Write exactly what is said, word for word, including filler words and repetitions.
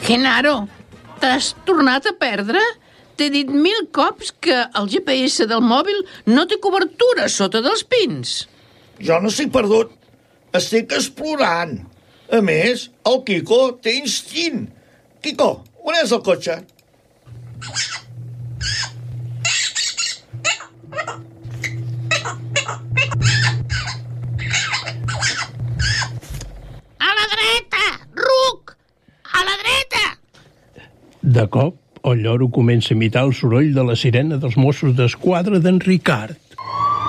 Genaro, t'has tornat a perdre? T'he dit mil cops que el G P S del mòbil no té cobertura sota dels pins. Jo no s'he perdut. Estic explorant. A més, el Quico té instint. Quico, on és el cotxe? A la dreta, ruc! A la dreta! De cop, el lloro comença a imitar el soroll de la sirena dels Mossos d'Esquadra d'en Ricard.